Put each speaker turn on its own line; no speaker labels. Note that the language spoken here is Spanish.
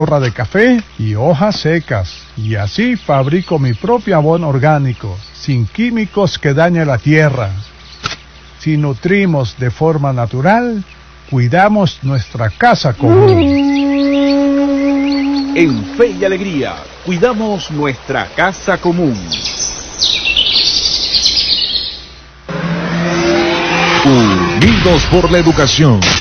Hoja de café y hojas secas, y así fabrico mi propio abono orgánico, sin químicos que dañen la tierra. Si nutrimos de forma natural, cuidamos nuestra casa común.
En Fe y Alegría, cuidamos nuestra casa común.
Unidos por la educación.